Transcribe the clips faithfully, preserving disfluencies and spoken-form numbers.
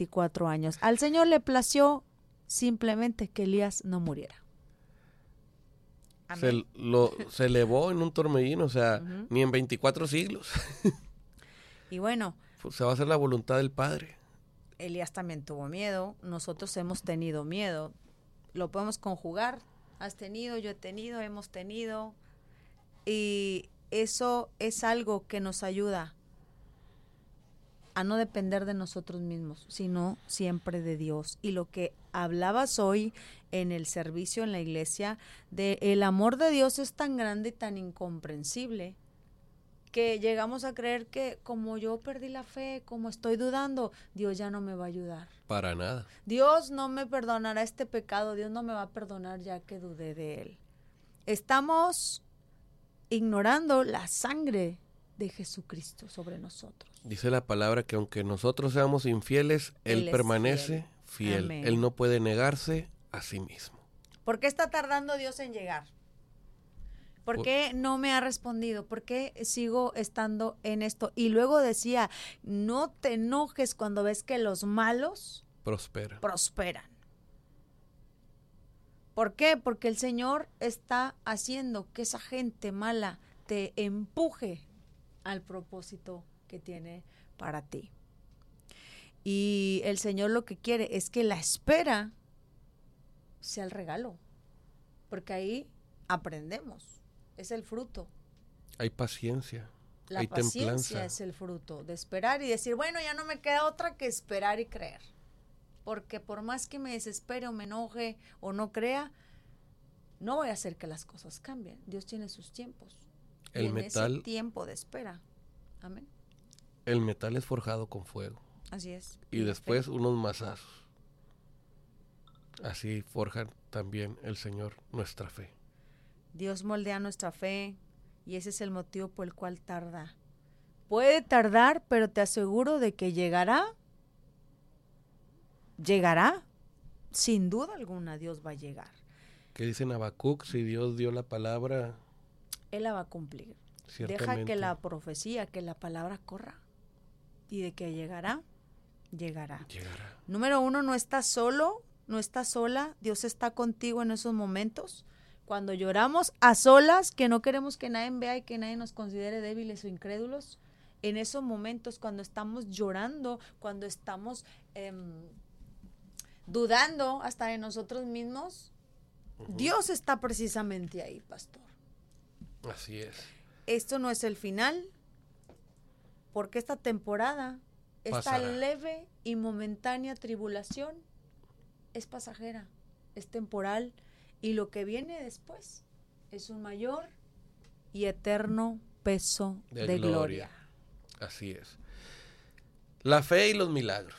veinticuatro años. Al Señor le plació simplemente que Elías no muriera. Se, lo, se elevó en un torbellino, o sea, Uh-huh. ni en veinticuatro siglos. Y bueno, se va a hacer la voluntad del Padre. Elías también tuvo miedo, nosotros hemos tenido miedo. Lo podemos conjugar, has tenido, yo he tenido, hemos tenido. Y eso es algo que nos ayuda a no depender de nosotros mismos, sino siempre de Dios. Y lo que hablabas hoy en el servicio en la iglesia, de el amor de Dios es tan grande y tan incomprensible que llegamos a creer que como yo perdí la fe, como estoy dudando, Dios ya no me va a ayudar. Para nada. Dios no me perdonará este pecado, Dios no me va a perdonar ya que dudé de Él. Estamos ignorando la sangre de Jesucristo sobre nosotros. Dice la palabra que aunque nosotros seamos infieles, Él, Él permanece fiel. fiel. Él no puede negarse a sí mismo. ¿Por qué está tardando Dios en llegar? ¿Por qué no me ha respondido? ¿Por qué sigo estando en esto? Y luego decía, no te enojes cuando ves que los malos prosperan. prosperan. ¿Por qué? Porque el Señor está haciendo que esa gente mala te empuje al propósito que tiene para ti. Y el Señor lo que quiere es que la espera sea el regalo, porque ahí aprendemos. Es el fruto. Hay paciencia, La hay paciencia templanza. es el fruto de esperar y decir, bueno, ya no me queda otra que esperar y creer. Porque por más que me desespere o me enoje o no crea, no voy a hacer que las cosas cambien. Dios tiene sus tiempos. El y en metal, ese tiempo de espera. Amén. El metal es forjado con fuego. Así es. Y, y después fe. unos mazazos. Así forja también el Señor nuestra fe. Dios moldea nuestra fe y ese es el motivo por el cual tarda. Puede tardar, pero te aseguro de que llegará. Llegará. Sin duda alguna Dios va a llegar. ¿Qué dice Habacuc? Si Dios dio la palabra, Él la va a cumplir. ciertamente. Deja que la profecía, que la palabra corra. Y de que llegará, llegará. Llegará. Número uno, no estás solo, no estás sola. Dios está contigo en esos momentos. Cuando lloramos a solas, que no queremos que nadie vea y que nadie nos considere débiles o incrédulos, en esos momentos cuando estamos llorando, cuando estamos eh, dudando hasta de nosotros mismos, uh-huh. Dios está precisamente ahí, pastor. Así es. Esto no es el final, porque esta temporada, esta Pasará. leve y momentánea tribulación es pasajera, es temporal. Y lo que viene después es un mayor y eterno peso de, de gloria. gloria. Así es. La fe y los milagros.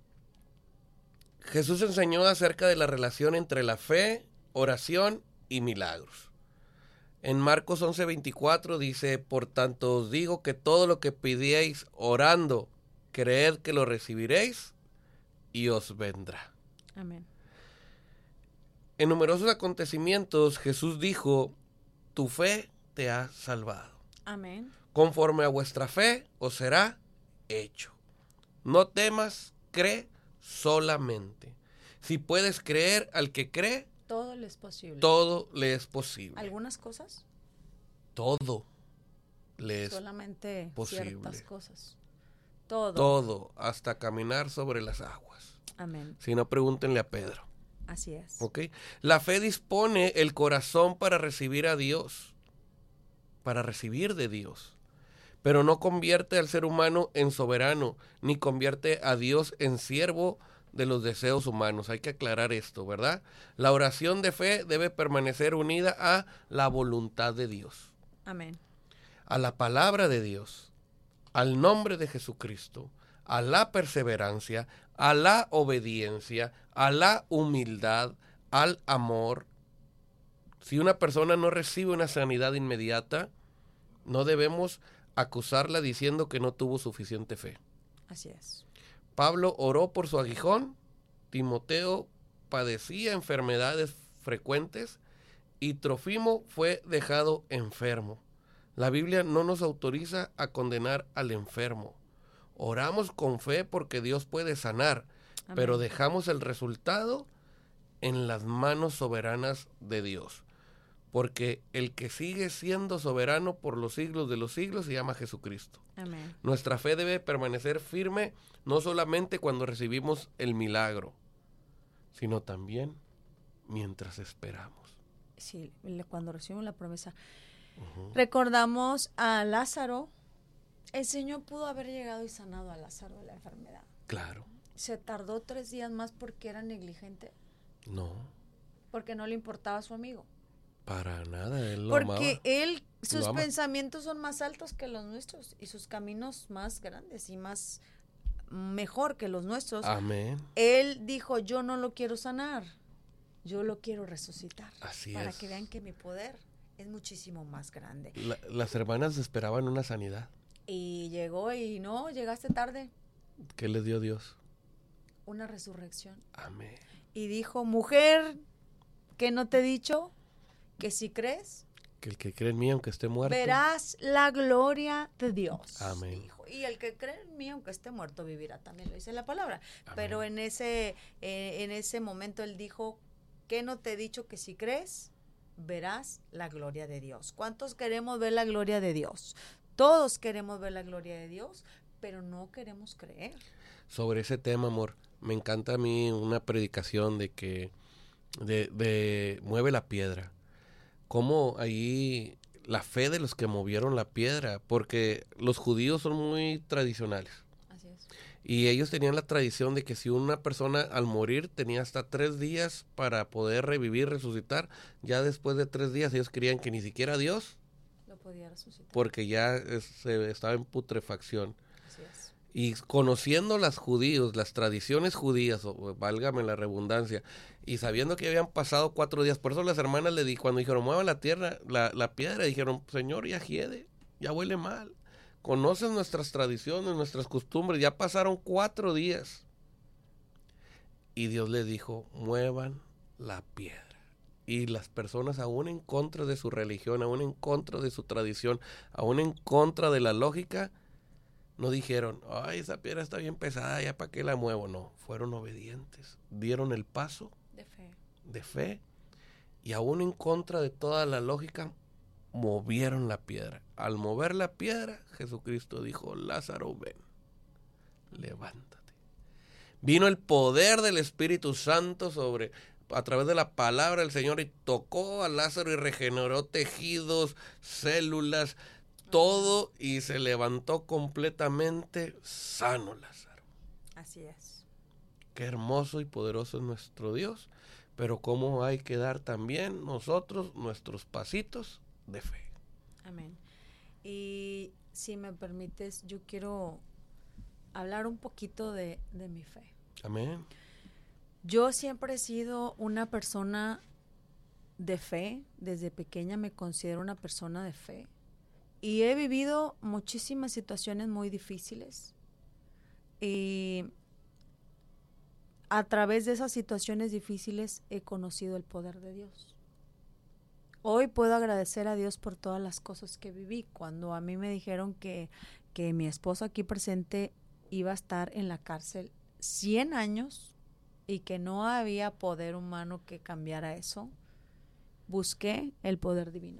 Jesús enseñó acerca de la relación entre la fe, oración y milagros. En Marcos once veinticuatro dice, por tanto os digo que todo lo que pidierais orando, creed que lo recibiréis y os vendrá. Amén. En numerosos acontecimientos Jesús dijo, tu fe te ha salvado. Amén. Conforme a vuestra fe os será hecho. No temas, cree solamente. Si puedes creer al que cree, todo le es posible. Todo le es posible. ¿Algunas cosas? Todo le es Solamente posible. Ciertas cosas. Todo. Todo, hasta caminar sobre las aguas. Amén. Si no, pregúntenle a Pedro. Así es. ¿Okay? La fe dispone el corazón para recibir a Dios, para recibir de Dios, pero no convierte al ser humano en soberano, ni convierte a Dios en siervo de los deseos humanos. Hay que aclarar esto, ¿verdad? La oración de fe debe permanecer unida a la voluntad de Dios. Amén. A la palabra de Dios, al nombre de Jesucristo, a la perseverancia, a la obediencia, a la humildad, al amor. Si una persona no recibe una sanidad inmediata, no debemos acusarla diciendo que no tuvo suficiente fe. Así es. Pablo oró por su aguijón, Timoteo padecía enfermedades frecuentes y Trófimo fue dejado enfermo. La Biblia no nos autoriza a condenar al enfermo. Oramos con fe porque Dios puede sanar, Amén. Pero dejamos el resultado en las manos soberanas de Dios. Porque el que sigue siendo soberano por los siglos de los siglos se llama Jesucristo. Amén. Nuestra fe debe permanecer firme no solamente cuando recibimos el milagro, sino también mientras esperamos. Sí, cuando recibimos la promesa. Uh-huh. Recordamos a Lázaro. El Señor pudo haber llegado y sanado a Lázaro de la enfermedad. Claro. ¿Se tardó tres días más porque era negligente? No. Porque no le importaba a su amigo. Para nada, él lo Porque amaba. él, sus Lo ama. pensamientos son más altos que los nuestros y sus caminos más grandes y más mejor que los nuestros. Amén. Él dijo, yo no lo quiero sanar, yo lo quiero resucitar. Así para es. que vean que mi poder es muchísimo más grande. La, las hermanas esperaban una sanidad. Y llegó y no, llegaste tarde. ¿Qué les dio Dios? Una resurrección. Amén. Y dijo, mujer, ¿qué no te he dicho? Que si crees, Que el que cree en mí, aunque esté muerto, verás la gloria de Dios. Amén. Dijo. Y el que cree en mí, aunque esté muerto, vivirá. También lo dice la palabra. Amén. Pero en ese, eh, en ese momento él dijo, ¿qué no te he dicho? Que si crees, verás la gloria de Dios. ¿Cuántos queremos ver la gloria de Dios? Todos queremos ver la gloria de Dios, pero no queremos creer. Sobre ese tema, amor, me encanta a mí una predicación de que de, de mueve la piedra. Cómo ahí la fe de los que movieron la piedra, porque los judíos son muy tradicionales. Así es. Y ellos tenían la tradición de que si una persona al morir tenía hasta tres días para poder revivir, resucitar, ya después de tres días ellos creían que ni siquiera Dios Lo podía resucitar. porque ya es, eh, estaba en putrefacción. Así es. Y conociendo las judíos, las tradiciones judías, o, válgame la redundancia, y sabiendo que habían pasado cuatro días, por eso las hermanas le di, cuando dijeron, mueva la tierra, la, la piedra, dijeron, Señor, ya hiede, ya huele mal. Conoces nuestras tradiciones, nuestras costumbres, ya pasaron cuatro días. Y Dios le dijo, muevan la piedra. Y las personas, aún en contra de su religión, aún en contra de su tradición, aún en contra de la lógica, no dijeron, ay, esa piedra está bien pesada, ya para qué la muevo. No, fueron obedientes, dieron el paso De fe. de fe y aún en contra de toda la lógica, movieron la piedra. Al mover la piedra, Jesucristo dijo, Lázaro, ven, levántate. Vino el poder del Espíritu Santo sobre, a través de la palabra del Señor, y tocó a Lázaro y regeneró tejidos, células, todo, y se levantó completamente sano Lázaro. Así es. Qué hermoso y poderoso es nuestro Dios, pero cómo hay que dar también nosotros nuestros pasitos de fe. Amén. Y si me permites, yo quiero hablar un poquito de, de mi fe. Amén. Yo siempre he sido una persona de fe. Desde pequeña me considero una persona de fe. Y he vivido muchísimas situaciones muy difíciles. Y a través de esas situaciones difíciles he conocido el poder de Dios. Hoy puedo agradecer a Dios por todas las cosas que viví. Cuando a mí me dijeron que, que mi esposo aquí presente iba a estar en la cárcel cien años y que no había poder humano que cambiara eso, busqué el poder divino.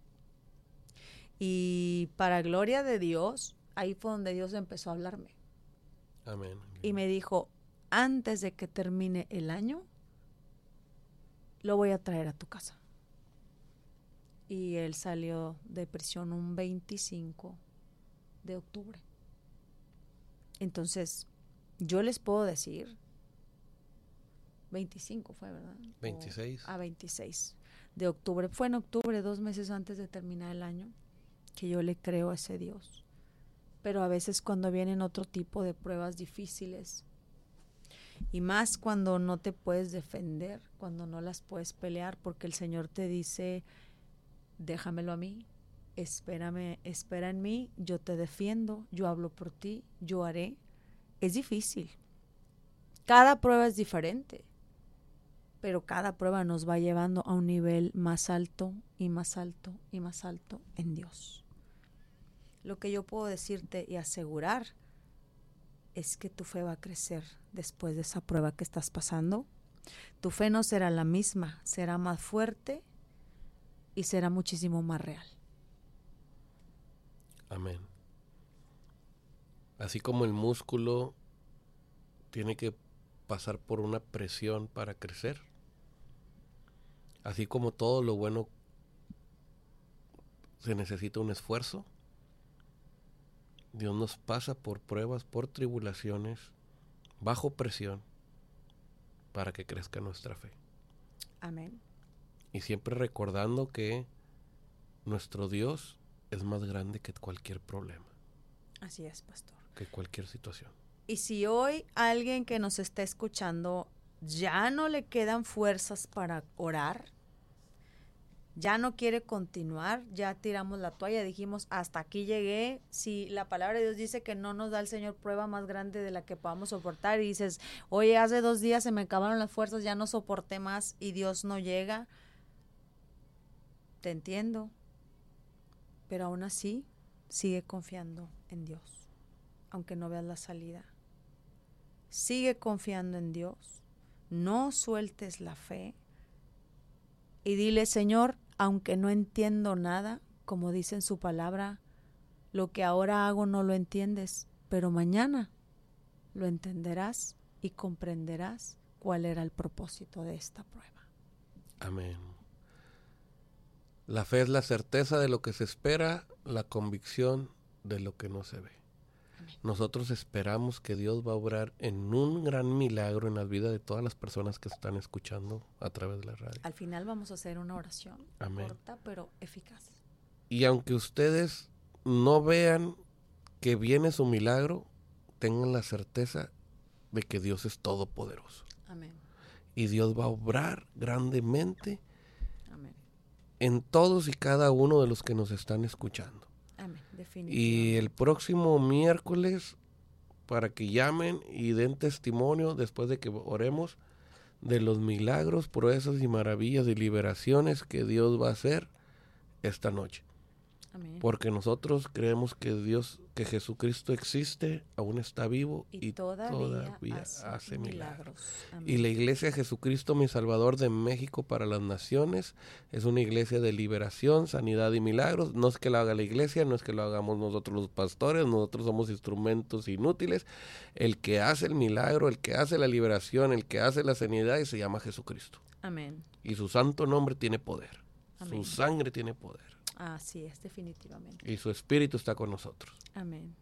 Y para gloria de Dios, ahí fue donde Dios empezó a hablarme. Amén. Y me dijo, antes de que termine el año, lo voy a traer a tu casa. Y él salió de prisión un veinticinco de octubre. Entonces, yo les puedo decir, veinticinco fue, ¿verdad? veintiséis. A veintiséis de octubre. Fue en octubre, dos meses antes de terminar el año, que yo le creo a ese Dios. Pero a veces cuando vienen otro tipo de pruebas difíciles, y más cuando no te puedes defender, cuando no las puedes pelear, porque el Señor te dice, déjamelo a mí, espérame, espera en mí, yo te defiendo, yo hablo por ti, yo haré. Es difícil. Cada prueba es diferente, pero cada prueba nos va llevando a un nivel más alto y más alto y más alto en Dios. Lo que yo puedo decirte y asegurar es que tu fe va a crecer después de esa prueba que estás pasando. Tu fe no será la misma, será más fuerte y será muchísimo más real. Amén. Así como el músculo tiene que pasar por una presión para crecer, así como todo lo bueno se necesita un esfuerzo, Dios nos pasa por pruebas, por tribulaciones, bajo presión, para que crezca nuestra fe. Amén. Y siempre recordando que nuestro Dios es más grande que cualquier problema. Así es, pastor. Que cualquier situación. Y si hoy alguien que nos está escuchando ya no le quedan fuerzas para orar, ya no quiere continuar, ya tiramos la toalla, dijimos hasta aquí llegué. Si la palabra de Dios dice que no nos da el Señor prueba más grande de la que podamos soportar y dices, oye, hace dos días se me acabaron las fuerzas, ya no soporté más y Dios no llega, te entiendo, pero aún así sigue confiando en Dios, aunque no veas la salida. Sigue confiando en Dios, no sueltes la fe y dile, Señor, aunque no entiendo nada, como dice en su palabra, lo que ahora hago no lo entiendes, pero mañana lo entenderás y comprenderás cuál era el propósito de esta prueba. Amén. La fe es la certeza de lo que se espera, la convicción de lo que no se ve. Amén. Nosotros esperamos que Dios va a obrar en un gran milagro en la vida de todas las personas que están escuchando a través de la radio. Al final vamos a hacer una oración Amén. corta pero eficaz. Y aunque ustedes no vean que viene su milagro, tengan la certeza de que Dios es todopoderoso. Amén. Y Dios va a obrar grandemente Amén. en todos y cada uno de los que nos están escuchando. Amén. Definitivamente. Y el próximo miércoles, para que llamen y den testimonio después de que oremos de los milagros, proezas y maravillas y liberaciones que Dios va a hacer esta noche. Amén. Porque nosotros creemos que Dios, que Jesucristo existe, aún está vivo y, y todavía, todavía hace, hace milagros. milagros. Amén. Y la Iglesia Jesucristo, mi Salvador de México para las naciones, es una iglesia de liberación, sanidad y milagros. No es que lo haga la iglesia, no es que lo hagamos nosotros los pastores, nosotros somos instrumentos inútiles. El que hace el milagro, el que hace la liberación, el que hace la sanidad, y se llama Jesucristo. Amén. Y su santo nombre tiene poder. Amén. Su sangre tiene poder. Así es, definitivamente. Y su espíritu está con nosotros. Amén.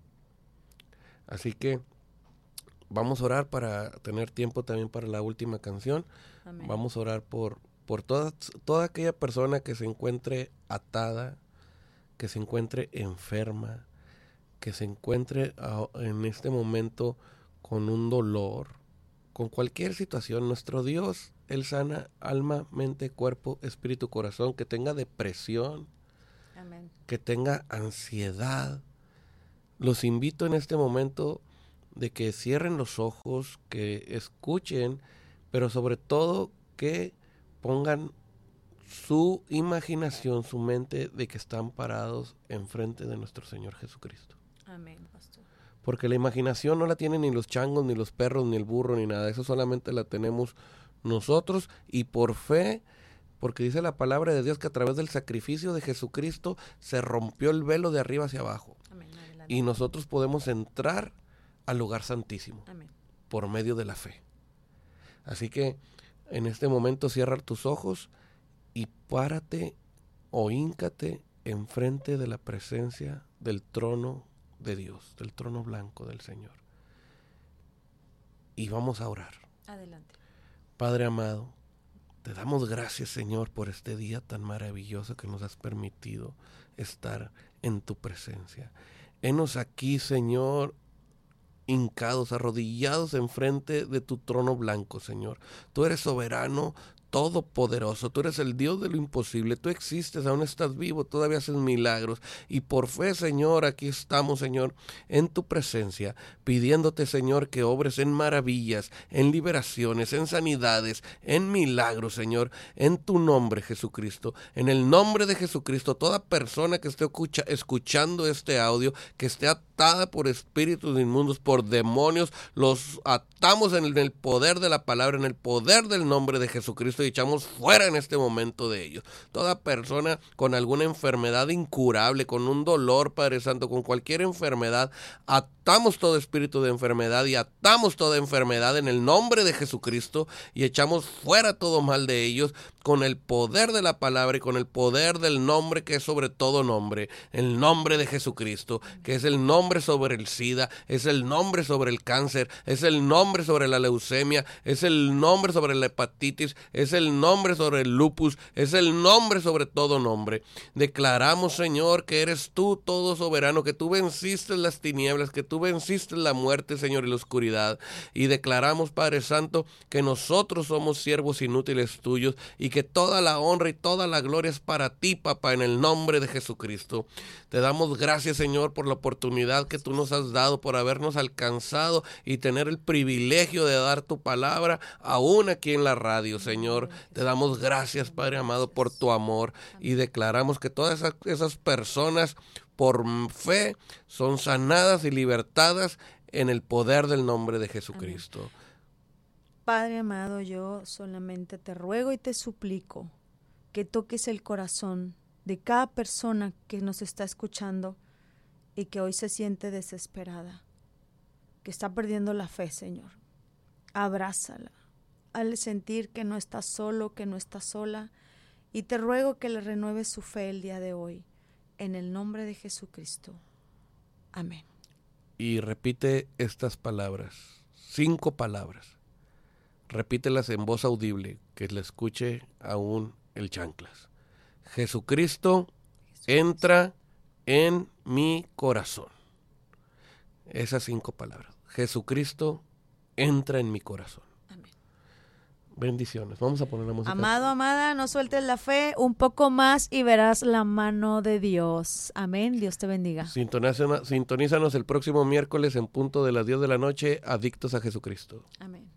Así que vamos a orar para tener tiempo también para la última canción. Amén. Vamos a orar por, por toda, toda aquella persona que se encuentre atada, que se encuentre enferma, que se encuentre a, en este momento con un dolor, con cualquier situación. Nuestro Dios, Él sana alma, mente, cuerpo, espíritu, corazón, que tenga depresión, Amén. que tenga ansiedad. Los invito en este momento de que cierren los ojos, que escuchen, pero sobre todo que pongan su imaginación, su mente, de que están parados enfrente de nuestro Señor Jesucristo. Amén, pastor. Porque la imaginación no la tienen ni los changos, ni los perros, ni el burro, ni nada. Eso solamente la tenemos nosotros, y por fe, porque dice la palabra de Dios que a través del sacrificio de Jesucristo se rompió el velo de arriba hacia abajo. Amén. Adelante. Y nosotros podemos entrar al lugar santísimo Amén. por medio de la fe. Así que en este momento cierra tus ojos y párate o híncate enfrente de la presencia del trono de Dios, del trono blanco del Señor. Y vamos a orar. Adelante. Padre amado, te damos gracias, Señor, por este día tan maravilloso que nos has permitido estar en tu presencia. Henos aquí, Señor, hincados, arrodillados enfrente de tu trono blanco, Señor. Tú eres soberano, todopoderoso, tú eres el Dios de lo imposible, tú existes, aún estás vivo, todavía haces milagros, y por fe, Señor, aquí estamos, Señor, en tu presencia, pidiéndote, Señor, que obres en maravillas, en liberaciones, en sanidades, en milagros, Señor, en tu nombre, Jesucristo, en el nombre de Jesucristo. Toda persona que esté escucha, escuchando este audio, que esté atada por espíritus inmundos, por demonios, los atamos en el, en el poder de la palabra, en el poder del nombre de Jesucristo, y echamos fuera en este momento de ellos. Toda persona con alguna enfermedad incurable, con un dolor, Padre Santo, con cualquier enfermedad, atamos todo espíritu de enfermedad y atamos toda enfermedad en el nombre de Jesucristo, y echamos fuera todo mal de ellos con el poder de la palabra y con el poder del nombre que es sobre todo nombre, el nombre de Jesucristo, que es el nombre sobre el SIDA, es el nombre sobre el cáncer, es el nombre sobre la leucemia, es el nombre sobre la hepatitis, es el nombre sobre el lupus, es el nombre sobre todo nombre. Declaramos, Señor, que eres tú todo soberano, que tú venciste las tinieblas, que tú venciste la muerte, Señor, y la oscuridad. Y declaramos, Padre Santo, que nosotros somos siervos inútiles tuyos, y que toda la honra y toda la gloria es para ti, papá, en el nombre de Jesucristo. Te damos gracias, Señor, por la oportunidad que tú nos has dado, por habernos alcanzado y tener el privilegio de dar tu palabra aún aquí en la radio, Señor. Te damos gracias, Padre amado, por tu amor, y declaramos que todas esas, esas personas por fe son sanadas y libertadas en el poder del nombre de Jesucristo. Amén. Padre amado, yo solamente te ruego y te suplico que toques el corazón de cada persona que nos está escuchando y que hoy se siente desesperada, que está perdiendo la fe, Señor. Abrázala, al sentir que no está solo, que no está sola, y te ruego que le renueves su fe el día de hoy, en el nombre de Jesucristo. Amén. Y repite estas palabras, cinco palabras. Repítelas en voz audible, que le escuche aún el chanclas. Jesucristo, entra en mi corazón. Esas cinco palabras. Jesucristo, entra en mi corazón. Amén. Bendiciones. Vamos a poner la música. Amado, amada, no sueltes la fe, un poco más y verás la mano de Dios. Amén. Dios te bendiga. Sintonízanos, sintonízanos el próximo miércoles en punto de las diez de la noche, Adictos a Jesucristo. Amén.